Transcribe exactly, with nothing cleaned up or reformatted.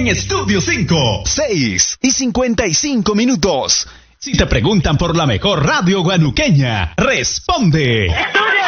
en Estudio cinco. seis y cincuenta y cinco minutos. Si te preguntan por la mejor radio guanuqueña, responde. ¡Estudio